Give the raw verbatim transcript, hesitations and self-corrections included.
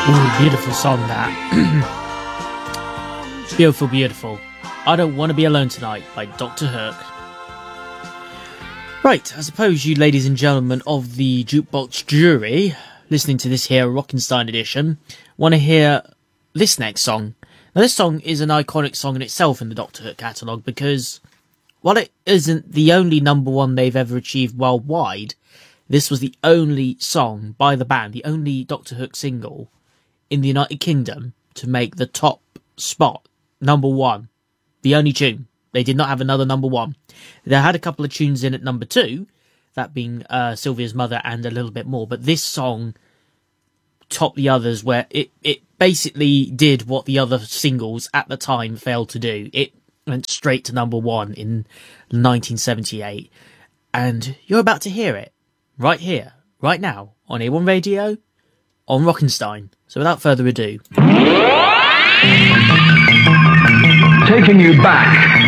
Ooh, beautiful song that. Beautiful, beautiful. I Don't Want to Be Alone Tonight by Doctor Hook. Right, I suppose you ladies and gentlemen of the Jukebox jury, listening to this here Rockenstein edition, want to hear this next song. Now this song is an iconic song in itself in the Doctor Hook catalogue because while it isn't the only number one they've ever achieved worldwide, this was the only song by the band, the only Doctor Hook single in the United Kingdom to make the top spot, number one. The only tune. They did not have another number one. They had a couple of tunes in at number two, that being uh, Sylvia's Mother and a little bit more, but this song topped the others where it, it basically did what the other singles at the time failed to do. It went straight to number one in nineteen seventy-eight, and you're about to hear it right here, right now, on A one Radio, on Rockenstein. So without further ado... Taking you back